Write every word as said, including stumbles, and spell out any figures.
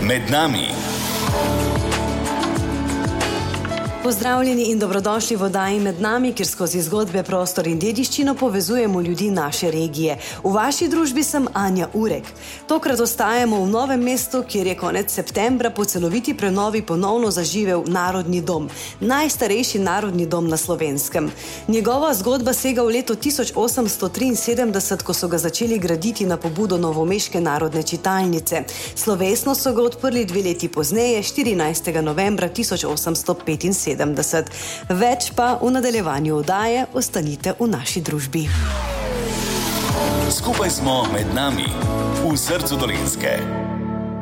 Med nami. Pozdravljeni in dobrodošli v oddaji Med nami, kjer skozi zgodbe, prostor in dediščino povezujemo ljudi naše regije. V vaši družbi sem Anja Urek. Tokrat ostajamo v Novem mestu, kjer je konec septembra po celoviti prenovi ponovno zaživel Narodni dom, najstarejši narodni dom na Slovenskem. Njegova zgodba sega v leto tisoč osemsto triinsedemdeset, ko so ga začeli graditi na pobudo novomeške narodne čitalnice. Slovesno so ga odprli dve leti pozneje, štirinajstega novembra tisoč osemsto petinsedemdeset. Več pa v nadaljevanju oddaje. Ostanite v naši družbi. Skupaj smo med nami, v srcu Dolenjske.